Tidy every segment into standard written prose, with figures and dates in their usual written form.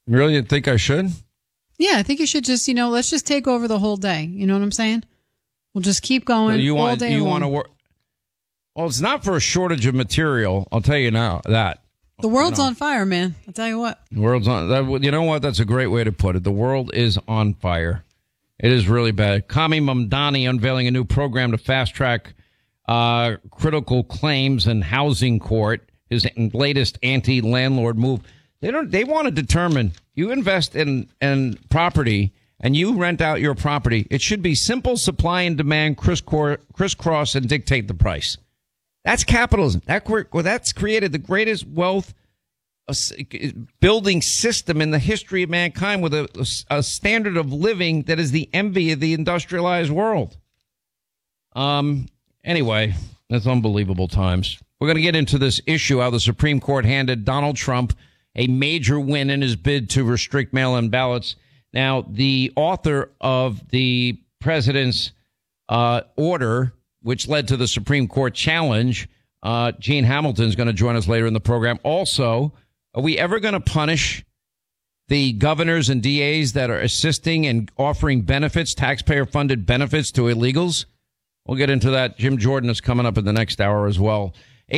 Really? You think I should? Yeah, I think you should just, let's just take over the whole day. You know what I'm saying? We'll just keep going all day long. You want to work? Well, it's not for a shortage of material. I'll tell you now that. The world's on fire, man. I'll tell you what. The world's on. You know what? That's a great way to put it. The world is on fire. It is really bad. Kami Mamdani unveiling a new program to fast-track critical claims in housing court. His latest anti-landlord move. They want to determine, you invest in property and you rent out your property. It should be simple supply and demand, crisscross, and dictate the price. That's capitalism. That's created the greatest wealth building system in the history of mankind, with a standard of living that is the envy of the industrialized world. Anyway, that's unbelievable times. We're going to get into this issue, how the Supreme Court handed Donald Trump a major win in his bid to restrict mail-in ballots. Now, the author of the president's order, which led to the Supreme Court challenge, Gene Hamilton, is going to join us later in the program. Also, are we ever going to punish the governors and DAs that are assisting and offering benefits, taxpayer-funded benefits to illegals? We'll get into that. Jim Jordan is coming up in the next hour as well.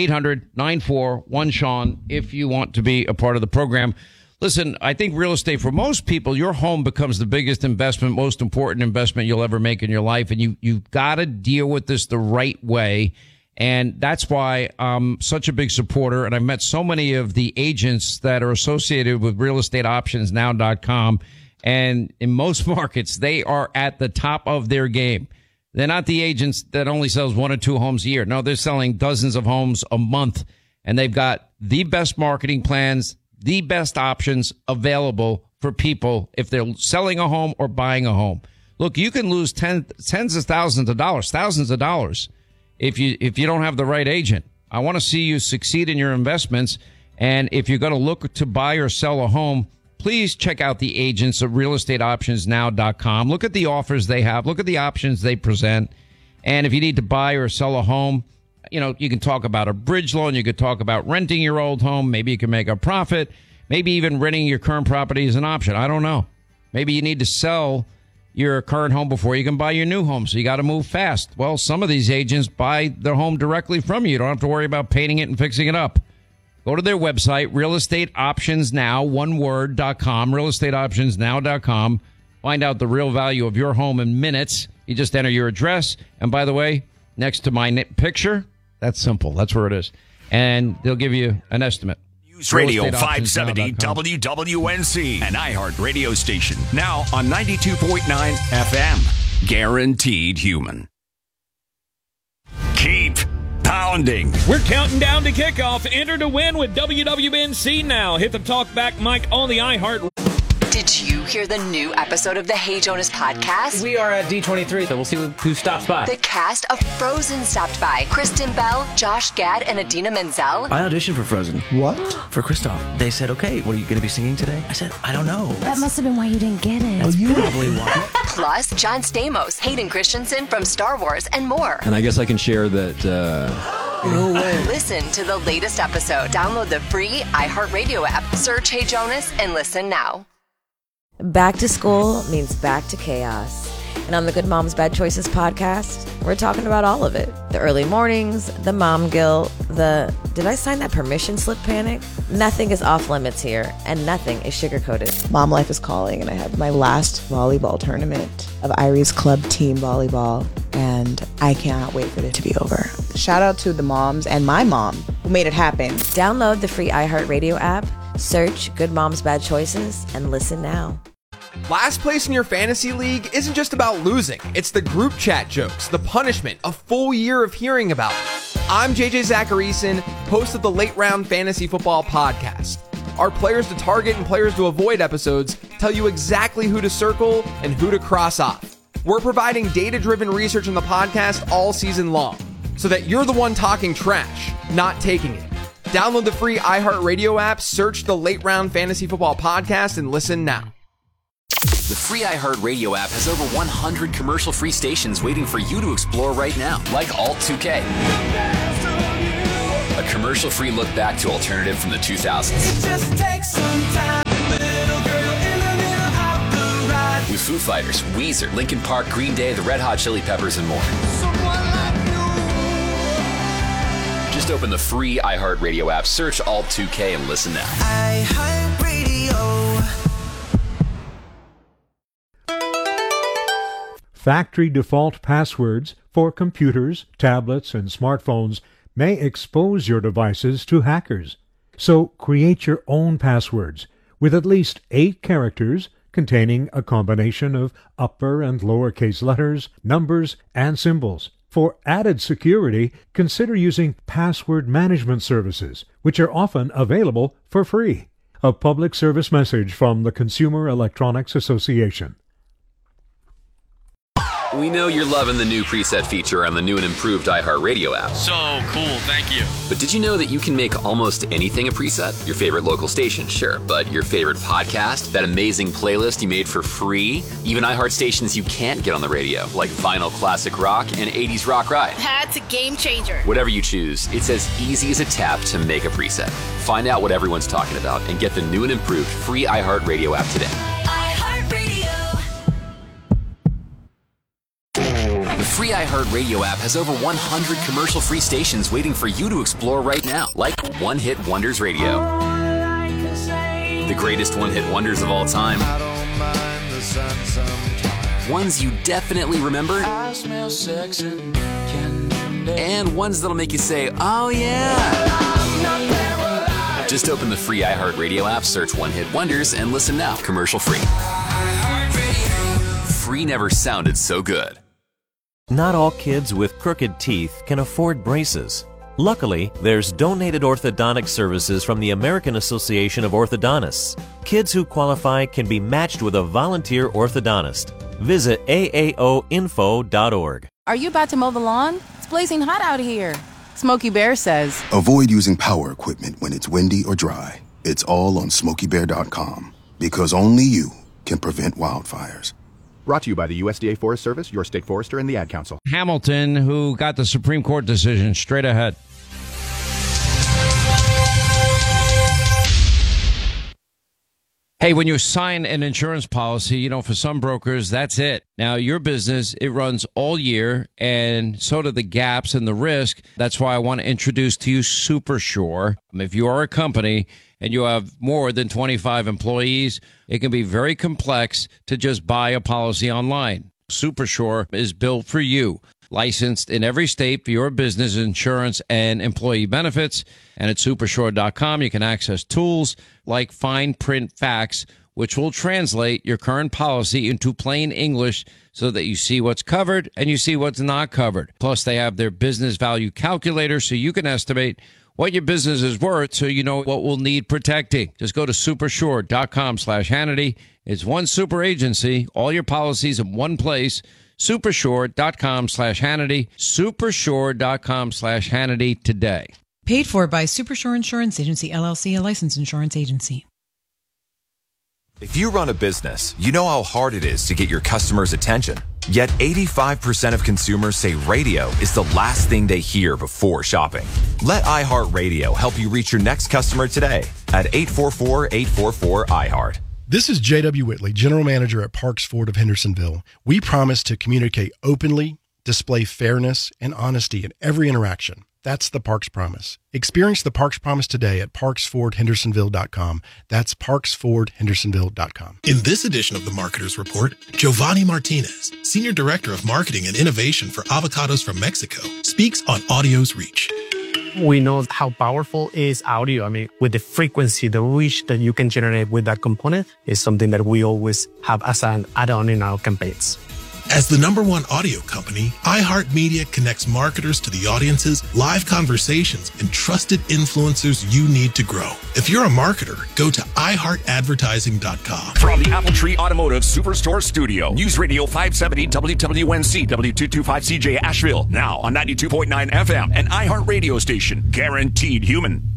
800-941-SEAN if you want to be a part of the program. Listen, I think real estate, for most people, your home becomes the biggest investment, most important investment you'll ever make in your life. And you've got to deal with this the right way. And that's why I'm such a big supporter. And I've met so many of the agents that are associated with realestateoptionsnow.com. And in most markets, they are at the top of their game. They're not the agents that only sells 1 or 2 homes a year. No, they're selling dozens of homes a month. And they've got the best marketing plans, the best options available for people if they're selling a home or buying a home. Look, you can lose tens of thousands of dollars if you don't have the right agent. I want to see you succeed in your investments. And if you're going to look to buy or sell a home, please check out the agents at realestateoptionsnow.com. Look at the offers they have. Look at the options they present. And if you need to buy or sell a home, you can talk about a bridge loan. You could talk about renting your old home. Maybe you can make a profit. Maybe even renting your current property is an option. I don't know. Maybe you need to sell your current home before you can buy your new home. So you got to move fast. Well, some of these agents buy their home directly from you. You don't have to worry about painting it and fixing it up. Go to their website, realestateoptionsnow.com, realestateoptionsnow.com. Find out the real value of your home in minutes. You just enter your address. And by the way, next to my picture, that's simple. That's where it is. And they'll give you an estimate. News Radio 570 WWNC, an iHeart radio station. Now on 92.9 FM. Guaranteed human. Keep pounding. We're counting down to kickoff. Enter to win with WWNC now. Hit the talkback mic on the iHeart. Did you hear the new episode of the Hey Jonas podcast? We are at D23, so we'll see who stops by. The cast of Frozen stopped by. Kristen Bell, Josh Gad, and Adina Menzel. I auditioned for Frozen. What? For Kristoff. They said, okay, what are you going to be singing today? I said, I don't know. That must have been why you didn't get it. That's probably why. Plus, John Stamos, Hayden Christensen from Star Wars, and more. And I guess I can share that... No way. Listen to the latest episode. Download the free iHeartRadio app. Search Hey Jonas and listen now. Back to school means back to chaos. And on the Good Moms Bad Choices podcast, we're talking about all of it. The early mornings, the mom guilt, the did I sign that permission slip panic? Nothing is off limits here, and nothing is sugar-coated. Mom life is calling, and I have my last volleyball tournament of Irie's club team volleyball, and I cannot wait for it to be over. Shout out to the moms and my mom who made it happen. Download the free iHeartRadio app, search Good Moms Bad Choices, and listen now. Last place in your fantasy league isn't just about losing. It's the group chat jokes, the punishment, a full year of hearing about it. I'm JJ Zacharyson, host of the Late Round Fantasy Football Podcast. Our players to target and players to avoid episodes tell you exactly who to circle and who to cross off. We're providing data-driven research on the podcast all season long, so that you're the one talking trash, not taking it. Download the free iHeartRadio app, search the Late Round Fantasy Football Podcast, and listen now. The free iHeartRadio app has over 100 commercial-free stations waiting for you to explore right now, like Alt 2K. A commercial-free look back to alternative from the 2000s. It just takes some time, little girl. Foo Fighters, Weezer, Linkin Park, Green Day, the Red Hot Chili Peppers, and more. Just open the free iHeartRadio app, search Alt2K, and listen now. Factory default passwords for computers, tablets, and smartphones may expose your devices to hackers. So create your own passwords with at least 8 characters containing a combination of upper and lowercase letters, numbers, and symbols. For added security, consider using password management services, which are often available for free. A public service message from the Consumer Electronics Association. We know you're loving the new preset feature on the new and improved iHeartRadio app. So cool, thank you. But did you know that you can make almost anything a preset? Your favorite local station, sure, but your favorite podcast, that amazing playlist you made for free, even iHeart stations you can't get on the radio, like Vinyl Classic Rock and 80s Rock Ride. That's a game changer. Whatever you choose, it's as easy as a tap to make a preset. Find out what everyone's talking about and get the new and improved free iHeartRadio app today. The free iHeartRadio app has over 100 commercial-free stations waiting for you to explore right now, like One Hit Wonders Radio. The greatest one-hit wonders of all time. Ones you definitely remember. And ones that'll make you say, oh yeah. Just open the free iHeartRadio app, search One Hit Wonders, and listen now, commercial-free. Free never sounded so good. Not all kids with crooked teeth can afford braces. Luckily, there's donated orthodontic services from the American Association of Orthodontists. Kids who qualify can be matched with a volunteer orthodontist. Visit aaoinfo.org. Are you about to mow the lawn? It's blazing hot out here. Smokey Bear says, avoid using power equipment when it's windy or dry. It's all on SmokeyBear.com, because only you can prevent wildfires. Brought to you by the USDA Forest Service, your state forester, and the Ad Council. Hamilton, who got the Supreme Court decision, straight ahead. Hey, when you sign an insurance policy, for some brokers, that's it. Now, your business, it runs all year, and so do the gaps and the risk. That's why I want to introduce to you SuperSure. If you are a company and you have more than 25 employees, it can be very complex to just buy a policy online. SuperSure is built for you. Licensed in every state for your business insurance and employee benefits. And at supersure.com, you can access tools like fine print facts, which will translate your current policy into plain English so that you see what's covered and you see what's not covered. Plus, they have their business value calculator so you can estimate what your business is worth so you know what will need protecting. Just go to supersure.com/Hannity. It's one super agency, all your policies in one place. Supersure.com/Hannity. Supersure.com/Hannity today. Paid for by Supersure Insurance Agency, LLC, a licensed insurance agency. If you run a business, you know how hard it is to get your customers' attention. Yet 85% of consumers say radio is the last thing they hear before shopping. Let iHeartRadio help you reach your next customer today at 844-844-iHeart. This is J.W. Whitley, General Manager at Parks Ford of Hendersonville. We promise to communicate openly, display fairness, and honesty in every interaction. That's the Parks Promise. Experience the Parks Promise today at parksfordhendersonville.com. That's parksfordhendersonville.com. In this edition of the Marketers Report, Giovanni Martinez, Senior Director of Marketing and Innovation for Avocados from Mexico, speaks on audio's reach. We know how powerful is audio. With the frequency, the reach that you can generate with that component is something that we always have as an add-on in our campaigns. As the #1 audio company, iHeartMedia connects marketers to the audiences, live conversations, and trusted influencers you need to grow. If you're a marketer, go to iHeartAdvertising.com. From the Apple Automotive Superstore Studio, News Radio 570 WWNC, W225CJ Asheville, now on 92.9 FM, an iHeart radio station, guaranteed human.